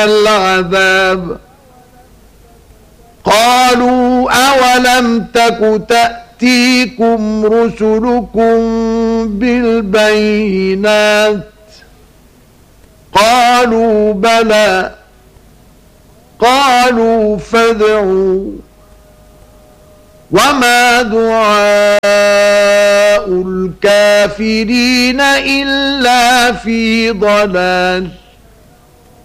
العذاب قالوا أولم تك تأتيكم رسلكم بالبينات قالوا بلى قالوا فادعوا وما دعاء الكافرين إلا في ضلال